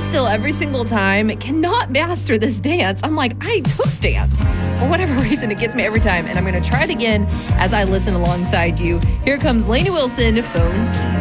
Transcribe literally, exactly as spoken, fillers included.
still, every single time, cannot master this dance. I'm like, I took dance. For whatever reason, it gets me every time. And I'm going to try it again as I listen alongside you. Here comes Lainey Wilson, Phone Keys.